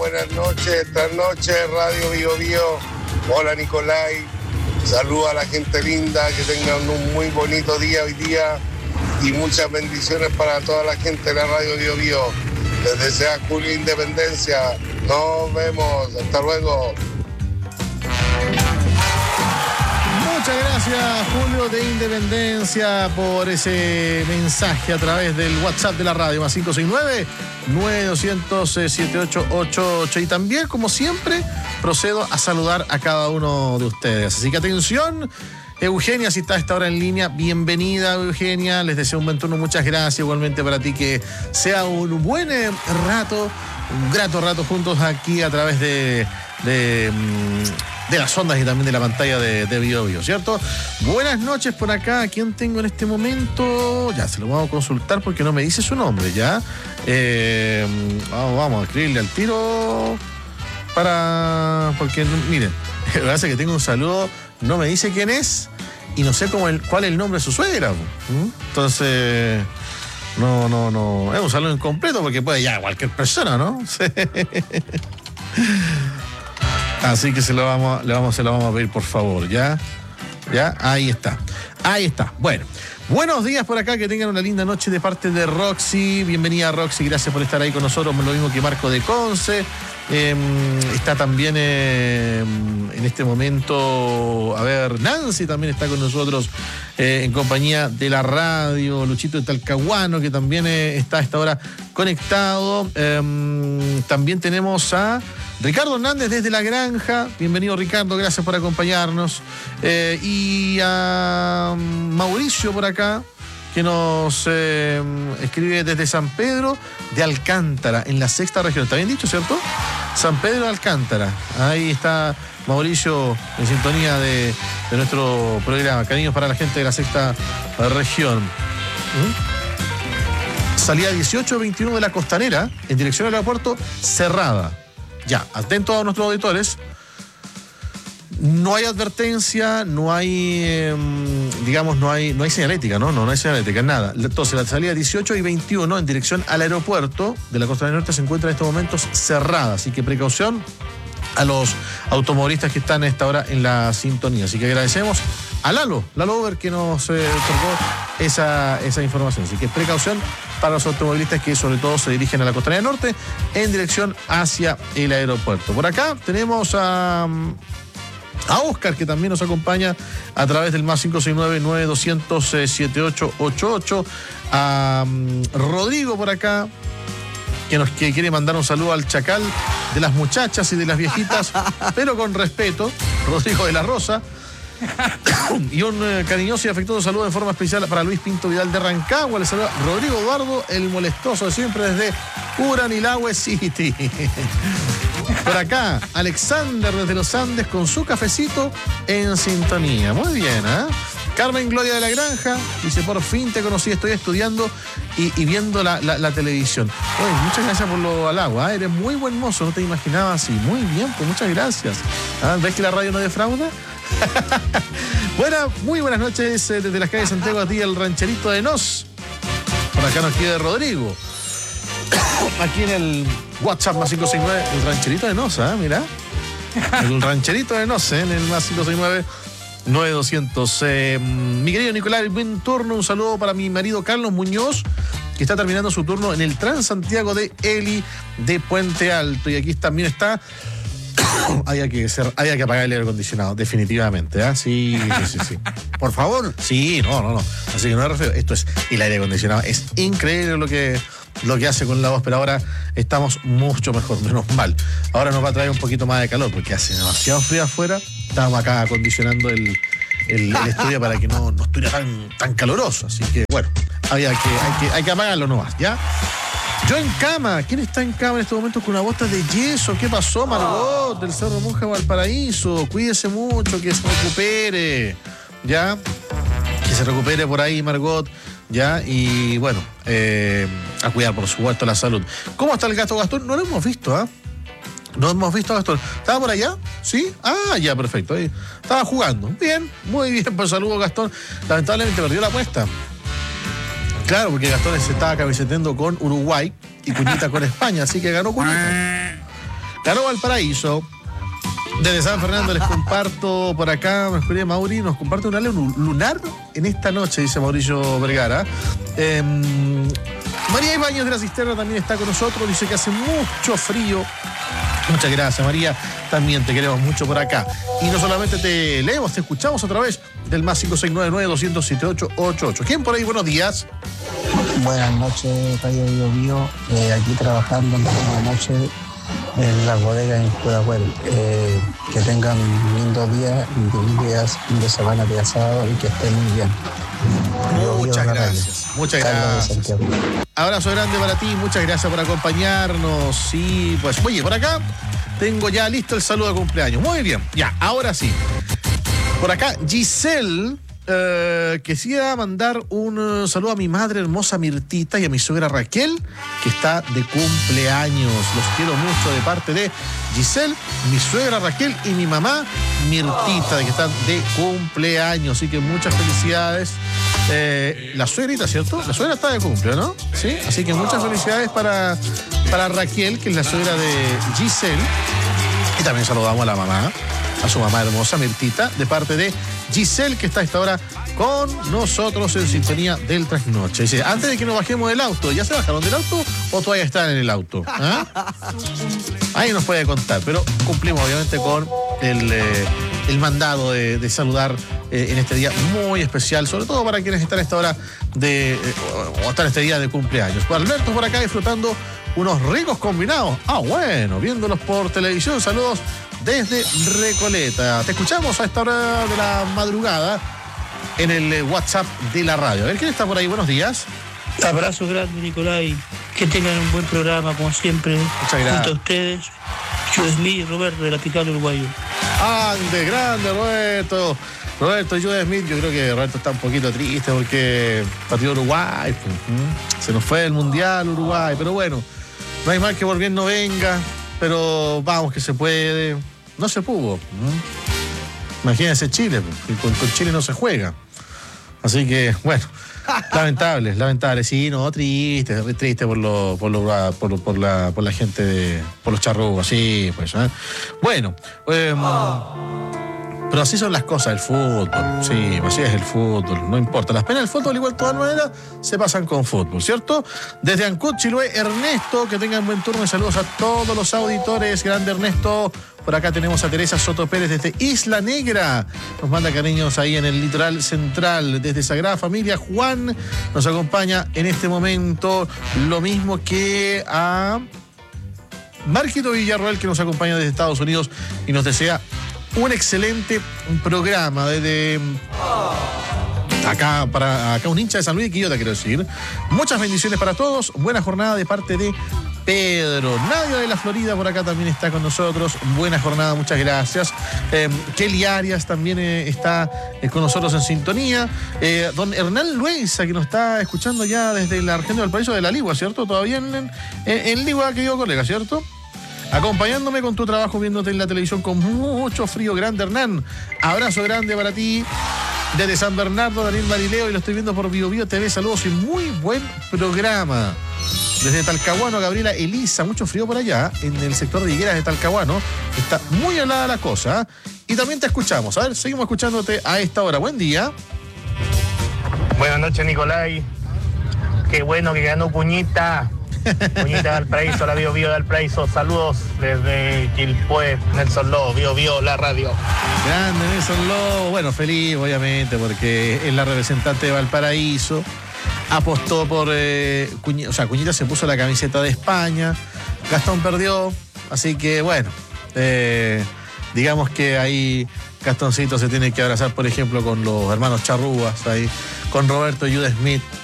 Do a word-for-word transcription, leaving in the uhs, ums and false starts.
buenas noches, esta noche Radio Bio Bio. Hola Nicolai, saludos a la gente linda, que tengan un muy bonito día hoy día y muchas bendiciones para toda la gente de la Radio Bio Bio. Les desea Julio Independencia, nos vemos, hasta luego. Muchas gracias, Julio de Independencia, por ese mensaje a través del WhatsApp de la radio, más cinco seis nueve, nueve dos cero cero, siete ocho ocho ocho. Y también, como siempre, procedo a saludar a cada uno de ustedes. Así que atención, Eugenia, si está a esta hora en línea, bienvenida, Eugenia. Les deseo un buen turno, muchas gracias. Igualmente para ti, que sea un buen rato, un grato rato juntos aquí a través de... de de las ondas y también de la pantalla de, de Bio Bio, ¿cierto? Buenas noches por acá. ¿A quién tengo en este momento? Ya, se lo vamos a consultar porque no me dice su nombre, ¿ya? Eh, vamos, vamos a escribirle al tiro para... Porque, miren, me parece que tengo un saludo, no me dice quién es y no sé cómo el, cuál es el nombre de su suegra. ¿Mm? Entonces... No, no, no. Es un saludo incompleto porque puede ya cualquier persona, ¿no? Así que se lo vamos, le vamos, se lo vamos a pedir, por favor, ¿ya? ¿Ya? Ahí está. Ahí está. Bueno. Buenos días por acá, que tengan una linda noche de parte de Roxy. Bienvenida, Roxy, gracias por estar ahí con nosotros. Lo mismo que Marco de Conce. Eh, está también eh, en este momento, a ver, Nancy también está con nosotros eh, en compañía de la radio. Luchito de Talcahuano, que también eh, está a esta hora conectado. Eh, también tenemos a Ricardo Hernández desde La Granja. Bienvenido, Ricardo, gracias por acompañarnos. Eh, y a Mauricio por acá, que nos eh, escribe desde San Pedro de Alcántara, en la sexta región. ¿Está bien dicho, cierto? San Pedro de Alcántara. Ahí está Mauricio en sintonía de, de nuestro programa. Cariños para la gente de la sexta región. ¿Mm? Salida dieciocho veintiuno de la Costanera, en dirección al aeropuerto, cerrada. Ya, atentos a nuestros auditores. No hay advertencia, no hay, eh, digamos, no hay, no hay señalética, ¿no? No, no hay señalética, nada. Entonces, la salida dieciocho y veintiuno en dirección al aeropuerto de la Costa del Norte se encuentra en estos momentos cerrada. Así que precaución a los automovilistas que están a esta hora en la sintonía. Así que agradecemos a Lalo, Lalo Over, que nos eh, otorgó esa, esa información. Así que precaución para los automovilistas que sobre todo se dirigen a la Costa del Norte en dirección hacia el aeropuerto. Por acá tenemos a... a Oscar, que también nos acompaña a través del más cinco seis nueve, nueve dos cero cero, siete ocho ocho ocho. A um, Rodrigo por acá, que nos que quiere mandar un saludo al chacal de las muchachas y de las viejitas, pero con respeto, Rodrigo de la Rosa. Y un eh, cariñoso y afectuoso saludo en forma especial para Luis Pinto Vidal de Rancagua. Le saluda Rodrigo Eduardo, el molestoso de siempre, desde Uranilahue City. Por acá, Alexander desde los Andes con su cafecito en sintonía. Muy bien, ¿eh? Carmen Gloria de la Granja dice: por fin te conocí, estoy estudiando y, y viendo la, la, la televisión. Oye, muchas gracias por lo al agua, ¿eh? Eres muy buen mozo, no te imaginaba así. Muy bien, pues muchas gracias. ¿Ah? ¿Ves que la radio no defrauda? Bueno, muy buenas noches eh, desde las calles de Santiago, a ti el rancherito de Nos. Por acá nos queda Rodrigo. Aquí en el WhatsApp más cinco seis nueve, el rancherito de Nos, ¿eh? Mira. El rancherito de Nos, ¿eh? En el más cinco seis nueve, nueve doscientos. Eh, mi querido Nicolás, buen turno. Un saludo para mi marido Carlos Muñoz, que está terminando su turno en el Transantiago de Eli de Puente Alto. Y aquí también está... Hay que, ser, hay que apagar el aire acondicionado, definitivamente, ¿eh? Sí, sí, sí, sí. Por favor. Sí, no, no, no. Así que no me refiero. Esto es el aire acondicionado. Es increíble lo que, lo que hace con la voz, pero ahora estamos mucho mejor, menos mal. Ahora nos va a traer un poquito más de calor porque hace demasiado frío afuera. Estábamos acá acondicionando el, el, el estudio para que no, no estuviera tan, tan caluroso. Así que, bueno, había que, hay, que, hay que apagarlo nomás, ¿ya? Yo en cama. ¿Quién está en cama en este momento con una bota de yeso? ¿Qué pasó, Margot, del Cerro Monja Valparaíso? Cuídese mucho, que se recupere, ¿ya? Que se recupere por ahí, Margot, ¿ya? Y bueno, eh, a cuidar, por supuesto, la salud. ¿Cómo está el gato Gastón? No lo hemos visto, ¿ah? ¿eh? No hemos visto a Gastón. ¿Estaba por allá? ¿Sí? Ah, ya, perfecto. Ahí estaba jugando. Bien, muy bien, pues saludo, Gastón. Lamentablemente perdió la apuesta. Claro, porque Gastón se estaba camiseteando con Uruguay y Cuñita con España, así que ganó Cuñita. Ganó Valparaíso. Desde San Fernando les comparto por acá, me escribe Mauri, nos comparte un halo lunar en esta noche, dice Mauricio Vergara. Eh, María Ibáñez de la Cisterna también está con nosotros, dice que hace mucho frío. Muchas gracias, María. También te queremos mucho por acá. Y no solamente te leemos, te escuchamos a través del más cinco seis nueve nueve, dos cero siete, ocho ocho ocho. ¿Quién por ahí? Buenos días. Buenas noches, Radio Bio Bio. Eh, aquí trabajando en la noche en las bodegas en Pudahuel. Eh, que tengan un lindo día, días de semana de asado y que estén muy bien. Bio, muchas Bio, gracias. Muchas Carlos gracias. Abrazo grande para ti, muchas gracias por acompañarnos. Y pues, oye, por acá tengo ya listo el saludo de cumpleaños. Muy bien, ya, ahora sí. Por acá, Giselle. Uh, quisiera mandar un uh, saludo a mi madre hermosa Mirtita y a mi suegra Raquel, que está de cumpleaños. Los quiero mucho de parte de Giselle, mi suegra Raquel y mi mamá Mirtita, que están de cumpleaños. Así que muchas felicidades. Eh, la suegrita, ¿cierto? La suegra está de cumpleaños, ¿no? Sí. Así que muchas felicidades para, para Raquel, que es la suegra de Giselle. Y también saludamos a la mamá, a su mamá hermosa Mirtita, de parte de Giselle, que está a esta hora con nosotros en sintonía del Trasnoche. Dice, antes de que nos bajemos del auto, ¿ya se bajaron del auto o todavía están en el auto? ¿Ah? Ahí nos puede contar, pero cumplimos obviamente con el, eh, el mandado de, de saludar eh, en este día muy especial, sobre todo para quienes están a esta hora de, eh, o están este día de cumpleaños. Pues Alberto por acá disfrutando unos ricos combinados. Ah, bueno, viéndolos por televisión. Saludos desde Recoleta. Te escuchamos a esta hora de la madrugada en el WhatsApp de la radio. A ver, ¿quién está por ahí? Buenos días. Abrazo grande, Nicolai. Que tengan un buen programa, como siempre. Muchas gracias. Junto a ustedes, Judesmith y Roberto, de la capital uruguayo. ¡Ande, grande, Roberto! Roberto Judesmith, yo creo que Roberto está un poquito triste porque partió Uruguay. Pues, se nos fue el Mundial Uruguay, pero bueno, no hay mal que por bien no venga, pero vamos que se puede. No se pudo. Imagínense Chile, con, con Chile no se juega. Así que, bueno, lamentable, lamentable. Sí, no, triste, triste por lo, por lo, por, por la, por la gente de, por los charrúas, sí, pues. ¿eh? Bueno, eh, pero así son las cosas del fútbol. Sí, así es el fútbol, no importa. Las penas del fútbol, igual de todas maneras, se pasan con fútbol, ¿cierto? Desde Ancud, Chiloé, Ernesto, que tengan buen turno y saludos a todos los auditores. Grande Ernesto. Por acá tenemos a Teresa Soto Pérez desde Isla Negra. Nos manda cariños ahí en el litoral central. Desde Sagrada Familia, Juan nos acompaña en este momento. Lo mismo que a Marquito Villarroel, que nos acompaña desde Estados Unidos y nos desea un excelente programa desde acá, para acá un hincha de San Luis de Quillota, quiero decir. Muchas bendiciones para todos. Buena jornada de parte de Pedro. Nadia de la Florida por acá también está con nosotros. Buena jornada, muchas gracias. Eh, Kelly Arias también eh, está eh, con nosotros en sintonía. Eh, don Hernán Luenza, que nos está escuchando ya desde la región de Valparaíso de la Ligua, ¿cierto? Todavía en, en, en Ligua, querido colega, ¿cierto? Acompañándome con tu trabajo, viéndote en la televisión con mucho frío. Grande Hernán. Abrazo grande para ti. Desde San Bernardo, Daniel Marileo, y lo estoy viendo por Bio Bio T V. Saludos y muy buen programa. Desde Talcahuano, Gabriela Elisa, mucho frío por allá, en el sector de Higueras de Talcahuano. Está muy helada la cosa. Y también te escuchamos. A ver, seguimos escuchándote a esta hora. Buen día. Buenas noches, Nicolai. Qué bueno que ganó Cuñita. Cuñita de Valparaíso, la Bio Bio de Valparaíso. Saludos desde Quilpué, Nelson Lobo, Bio Bio, la radio. Grande Nelson Lobo. Bueno, feliz, obviamente, porque es la representante de Valparaíso. Apostó por eh, Cuñita, o sea, Cuñita se puso la camiseta de España. Gastón perdió, así que bueno, eh, digamos que ahí Gastoncito se tiene que abrazar, por ejemplo, con los hermanos Charrúas, ahí, con Roberto Judesmith.